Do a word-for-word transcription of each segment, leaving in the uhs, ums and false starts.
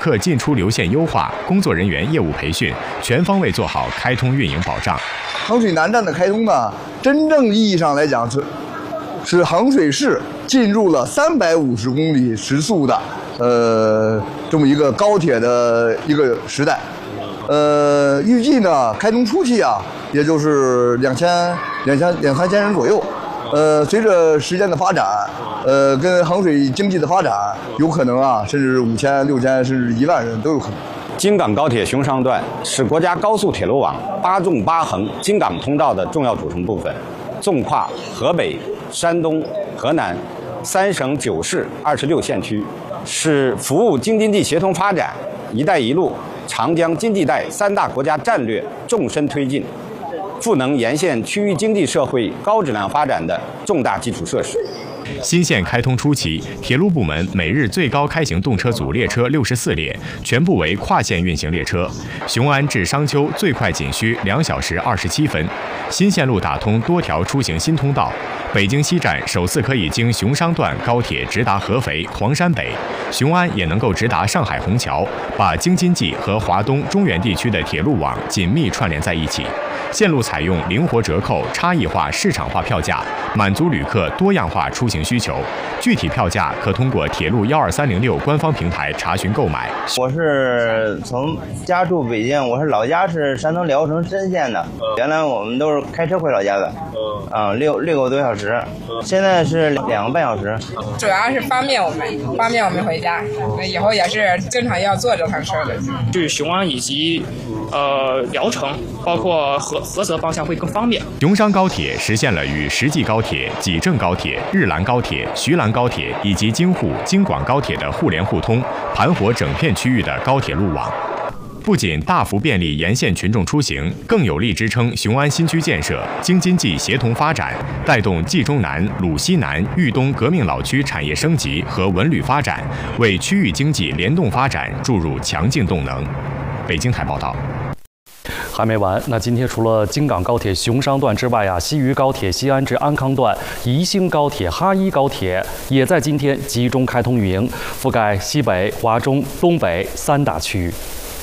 客进出流线优化、工作人员业务培训，全方位做好开通运营保障。 衡水南站的开通呢，真正意义上来讲是，使衡水市进入了三百五十公里时速的，呃，这么一个高铁的一个时代。呃，预计呢，开通初期啊，也就是两千、两千、两三千人左右。呃，随着时间的发展，呃，跟衡水经济的发展，有可能啊，甚至五千、六千，甚至一万人都有可能。 京港高铁熊商段是国家高速铁路网八纵八横京港通道的重要组成部分，纵跨河北、山东、河南三省九市二十六县区，是服务京津冀协同发展、一带一路、长江经济带三大国家战略纵深推进，赋能沿线区域经济社会高质量发展的重大基础设施。 新线开通初期，铁路部门每日最高开行动车组列车六十四列，全部为跨线运行列车。雄安至商丘最快仅需两小时二十七分。新线路打通多条出行新通道，北京西站首次可以经熊商段高铁直达合肥、黄山北，雄安也能够直达上海虹桥，把京津冀和华东、中原地区的铁路网紧密串联在一起。线路采用灵活折扣、差异化、市场化票价，满足旅客多样化出行需求。具体票价可通过铁路幺二三零六官方平台查询购买。 我是从家住北京，我是老家是山东聊城莘县的，原来我们都是开车回老家的，啊、嗯，六六个多小时，现在是两个半小时。 主要是方便我们，方便我们回家，以后也是经常要坐这趟车的。 去雄安以及呃聊城，包括菏菏泽方向会更方便。 雄商高铁实现了与实际高铁、济郑高铁、日兰高铁、徐兰高铁以及京沪、京广高铁的互联互通，盘活整片区域的高铁路网。不仅大幅便利沿线群众出行，更有力支撑雄安新区建设、京津冀协同发展，带动冀中南、鲁西南、豫东革命老区产业升级和文旅发展，为区域经济联动发展注入强劲动能。北京台报道。 还没完，那今天除了京港高铁熊商段之外啊，西渝高铁西安至安康段、宜兴高铁、哈一高铁也在今天集中开通运营，覆盖西北、华中、东北三大区域。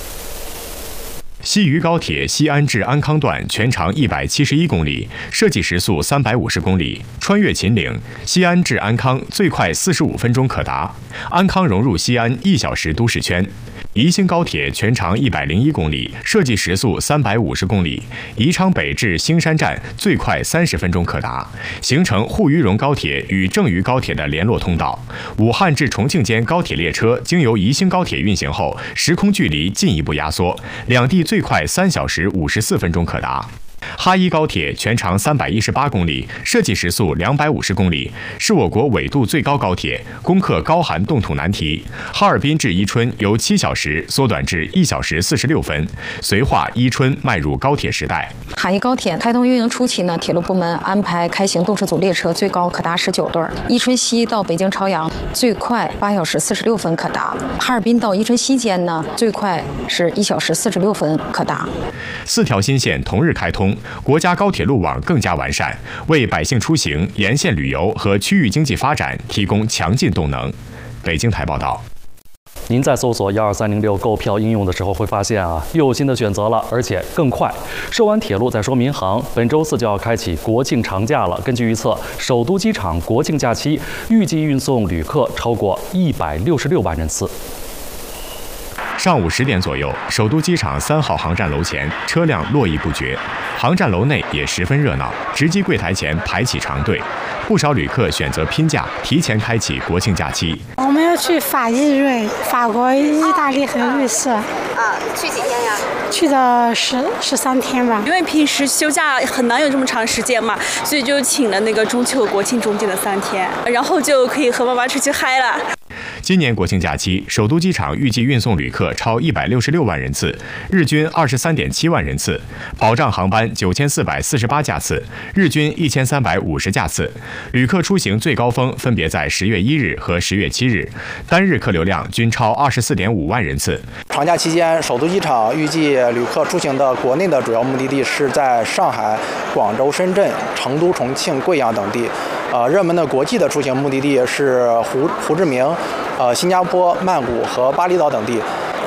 西渝高铁西安至安康段全长一百七十一公里，设计时速三百五十公里，穿越秦岭，西安至安康最快四十五分钟可达，安康融入西安一小时都市圈。宜兴高铁全长一百零一公里，设计时速三百五十公里，宜昌北至兴山站最快三十分钟可达，形成沪渝蓉高铁与郑渝高铁的联络通道。武汉至重庆间高铁列车经由宜兴高铁运行后，时空距离进一步压缩，两地最快三小时五十四分钟可达。哈一高铁全长三百一十八公里，设计时速两百五十公里，是我国纬度最高高铁，攻克高寒冻土难题。哈尔滨至伊春由七小时缩短至一小时四十六分，绥化、伊春迈入高铁时代。 哈一高铁开通运营初期呢，铁路部门安排开行动车组列车最高可达十九对，伊春西到北京朝阳最快八小时四十六分可达，哈尔滨到伊春西间呢最快是一小时四十六分可达。 四条新线同日开通，国家高铁路网更加完善，为百姓出行、沿线旅游和区域经济发展提供强劲动能。北京台报道。 您在搜索幺二三零六购票应用的时候，会发现啊，又有新的选择了，而且更快。寿安铁路在说民航，本周四就要开启国庆长假了。根据预测，首都机场国庆假期预计运送旅客超过一百六十六万人次。 上午十点左右，首都机场三号航站楼前车辆络绎不绝，航站楼内也十分热闹，值机柜台前排起长队，不少旅客选择拼假，提前开启国庆假期。 我们要去法意瑞、法国、意大利和瑞士。 啊，去几天呀？ 去的十十三天吧。 因为平时休假很难有这么长时间嘛，所以就请了那个中秋、国庆中间的三天，然后就可以和妈妈出去嗨了。 今年国庆假期，首都机场预计运送旅客超一百六十六万人次，日均二十三点七万人次，保障航班九千四百四十八架次，日均一千三百五十架次。旅客出行最高峰分别在十月一日和十月七日，单日客流量均超二十四点五万人次。 长假期间，首都机场预计旅客出行的国内的主要目的地是在上海、广州、深圳、成都、重庆、贵阳等地。呃，热门的国际的出行目的地是胡胡志明、呃新加坡、曼谷和巴厘岛等地。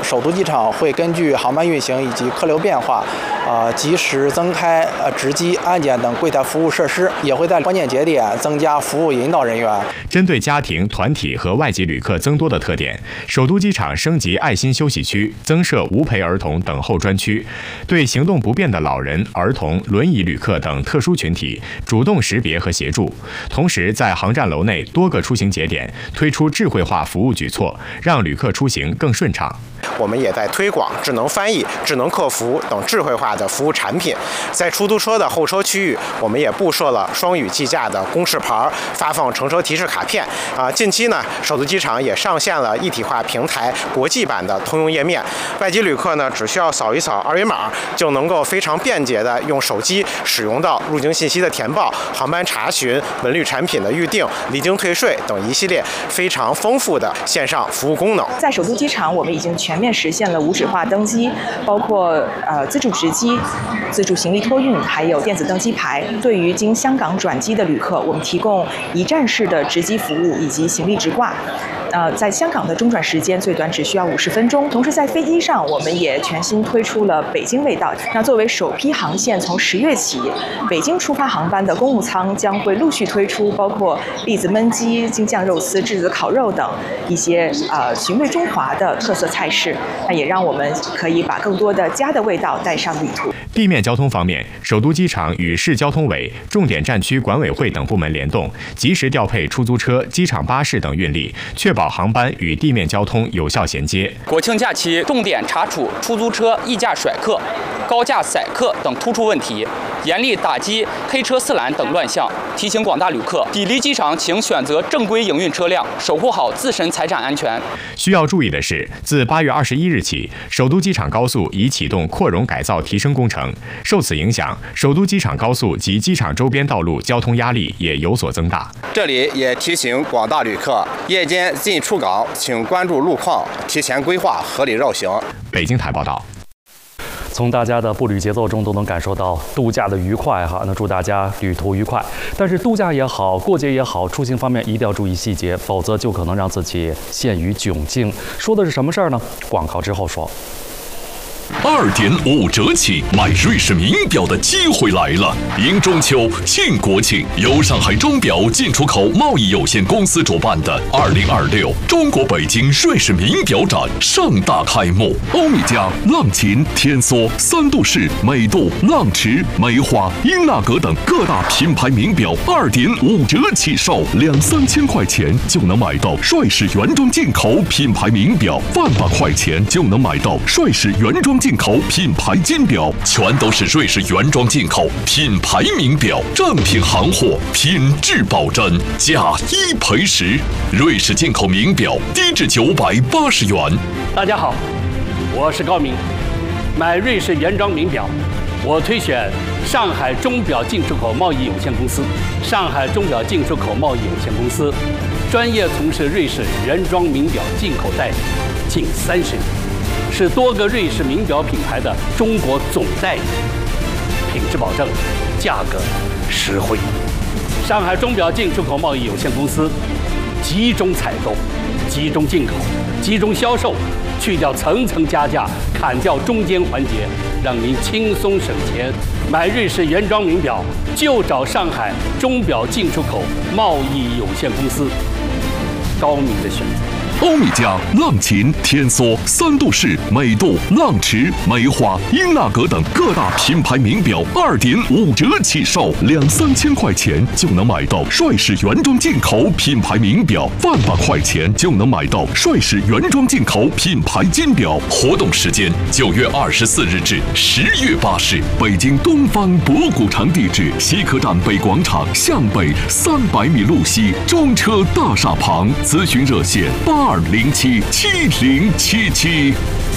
首都机场会根据航班运行以及客流变化，呃，及时增开呃值机、安检等柜台服务设施，也会在关键节点增加服务引导人员。 针对家庭、团体和外籍旅客增多的特点，首都机场升级爱心休息区，增设无陪儿童等候专区，对行动不便的老人、儿童、轮椅旅客等特殊群体主动识别和协助。同时，在航站楼内多个出行节点推出智慧化服务举措，让旅客出行更顺畅。 我们也在推广智能翻译、智能客服等智慧化的服务产品。在出租车的候车区域，我们也布设了双语计价的公示牌，发放乘车提示卡片。啊，近期呢，首都机场也上线了一体化平台国际版的通用页面。外籍旅客呢，只需要扫一扫二维码，就能够非常便捷的用手机使用到入境信息的填报、航班查询、文旅产品的预订、离境退税等一系列非常丰富的线上服务功能。 在首都机场，我们已经全面实现了无纸化登机，包括呃自助值机、自助行李托运，还有电子登机牌。对于经香港转机的旅客，我们提供一站式的值机服务以及行李直挂。呃，在香港的中转时间最短只需要五十分钟。同时，在飞机上，我们也全新推出了北京味道。那作为首批航线，从十月起，北京出发航班的公务舱将会陆续推出，包括栗子焖鸡、京酱肉丝、质子烤肉等一些呃寻味中华的特色菜式。那也让我们可以把更多的家的味道带上旅途。 地面交通方面，首都机场与市交通委、重点站区管委会等部门联动，及时调配出租车、机场巴士等运力，确保航班与地面交通有效衔接。 国庆假期重点查处出租车溢价甩客、高价宰客等突出问题，严厉打击黑车私揽等乱象。提醒广大旅客，抵离机场请选择正规营运车辆，守护好自身财产安全。 需要注意的是，自八月二十一日起，首都机场高速已启动扩容改造提升工程。受此影响，首都机场高速及机场周边道路交通压力也有所增大。 这里也提醒广大旅客，夜间进出港请关注路况，提前规划合理绕行。 北京台报道。 从大家的步履节奏中都能感受到度假的愉快哈，那祝大家旅途愉快。但是度假也好，过节也好，出行方面一定要注意细节，否则就可能让自己陷于窘境。说的是什么事儿呢？广告之后说。 二点五折起买瑞士名表的机会来了！迎中秋庆国庆，由上海钟表进出口贸易有限公司主办的二零二六中国北京瑞士名表展盛大开幕。欧米茄、浪琴、天梭、三度式、美度、浪驰、梅花、英纳格等各大品牌名表二点五折起售，两三千块钱就能买到帅士原装进口品牌名表，万把块钱就能买到帅士原装进口品牌金表，全都是瑞士原装进口品牌名表，正品行货，品质保真，价一赔十。瑞士进口名表低至九百八十元。 大家好，我是高明。买瑞士原装名表，我推选上海钟表进出口贸易有限公司。上海钟表进出口贸易有限公司专业从事瑞士原装名表进口代理近三十年。是多个瑞士名表品牌的中国总代理，品质保证，价格实惠。上海钟表进出口贸易有限公司集中采购、集中进口、集中销售，去掉层层加价，砍掉中间环节，让您轻松省钱。买瑞士原装名表就找上海钟表进出口贸易有限公司，高明的选择。 欧米茄、浪琴、天梭、三度式、美度、浪驰、梅花、英纳格等各大品牌名表二点五折起售，两三千块钱就能买到帅士原装进口品牌名表，万把块钱就能买到帅士原装进口品牌金表。活动时间九月二十四日至十月八日，北京东方博古城地址：西客站北广场向北三百米路西中车大厦旁。咨询热线八。二零七七零七七。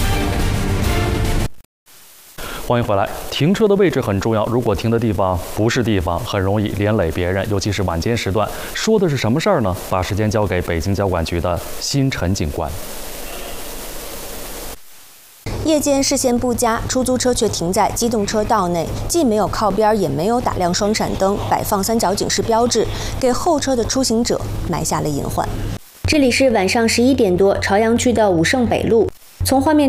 欢迎回来。停车的位置很重要，如果停的地方不是地方，很容易连累别人，尤其是晚间时段。说的是什么事儿呢？把时间交给北京交管局的辛晨警官。 夜间视线不佳，出租车却停在机动车道内，既没有靠边，也没有打亮双闪灯，摆放三角警示标志，给后车的出行者埋下了隐患。这里是晚上十一点多，朝阳区的武胜北路。从画面